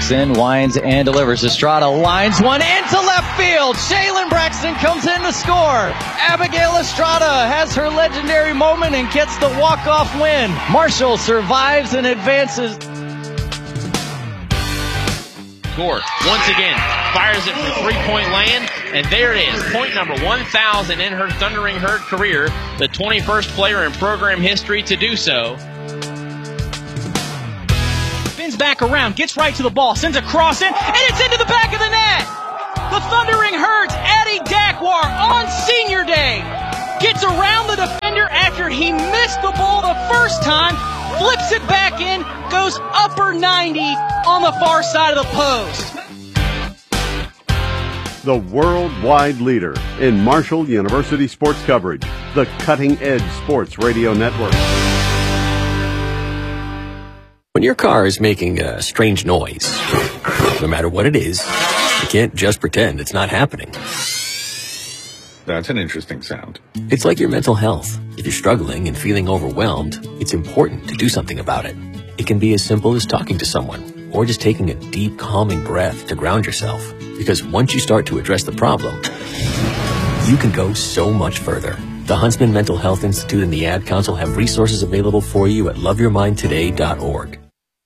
Braxton winds and delivers. Estrada lines one into left field. Shaylin Braxton comes in to score. Abigail Estrada has her legendary moment and gets the walk-off win. Marshall survives and advances. Gore once again fires it from three-point land, and there it is, point number 1,000 in her Thundering Herd career, the 21st player in program history to do so. Spins back around, gets right to the ball, sends a cross in, and it's into the back of the net! The Thundering Herd's Addie Dakwar on senior day gets around the defender after he missed the ball the first time, flips it back in, goes upper 90 on the far side of the post. The worldwide leader in Marshall University sports coverage, the Cutting Edge Sports Radio Network. When your car is making a strange noise, no matter what it is, you can't just pretend it's not happening. That's an interesting sound. It's like your mental health. If you're struggling and feeling overwhelmed, it's important to do something about it. It can be as simple as talking to someone, or just taking a deep, calming breath to ground yourself. Because once you start to address the problem, you can go so much further. The Huntsman Mental Health Institute and the Ad Council have resources available for you at loveyourmindtoday.org.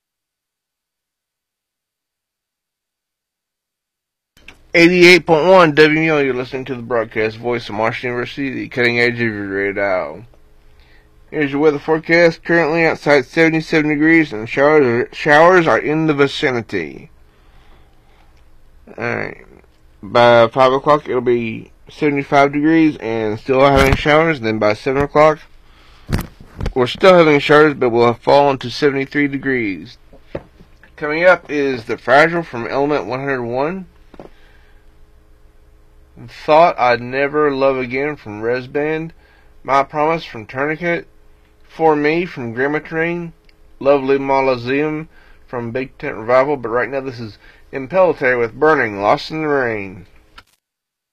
.1 WMO, you're listening to the broadcast voice of Marshall University, the cutting edge of your radar. Here's your weather forecast. Currently outside 77 degrees and showers are in the vicinity. Alright. By 5 o'clock it'll be 75 degrees and still having showers. Then by 7 o'clock we're still having showers, but we'll have fallen to 73 degrees. Coming up is The Fragile from Element 101. Thought I'd Never Love Again from Res Band. My Promise from Tourniquet. For Me from Grammar Train. Lovely Mausoleum from Big Tent Revival. But right now this is Impellitteri with Burning, Lost in the Rain.